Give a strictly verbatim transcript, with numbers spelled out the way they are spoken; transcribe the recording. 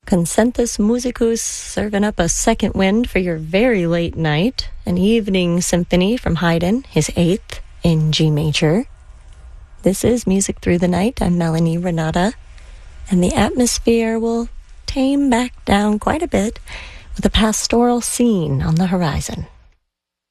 Concentus Musicus serving up a second wind for your very late night. An evening symphony from Haydn, his eighth in G major. This is Music Through the Night. I'm Melanie Renata. And the atmosphere will tame back down quite a bit with a pastoral scene on the horizon.